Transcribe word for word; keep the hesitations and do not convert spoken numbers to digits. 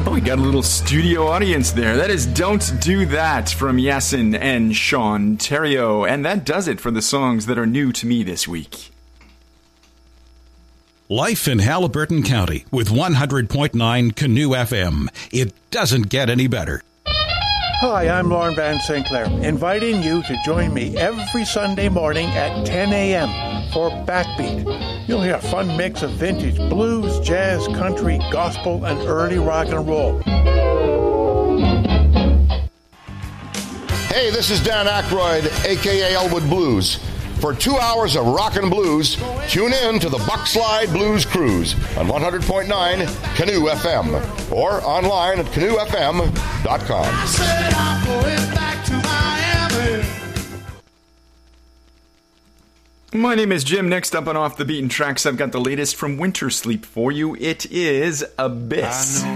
Oh, we got a little studio audience there. That is Don't Do That from Yasin and Sean Terrio. And that does it for the songs that are new to me this week. Life in Halliburton County with one hundred point nine Canoe F M. It doesn't get any better. Hi, I'm Lauren Van Sinclair, inviting you to join me every Sunday morning at ten a.m. for Backbeat. You'll hear a fun mix of vintage blues, jazz, country, gospel, and early rock and roll. Hey, this is Dan Aykroyd, a k a. Elwood Blues. For two hours of rock and blues, tune in to the Buckslide Blues Cruise on one hundred point nine Canoe F M or online at canoe f m dot com. I said I'm going back to Miami. My name is Jim. Next up on Off the Beaten Tracks, I've got the latest from Winter Sleep for you. It is Abyss.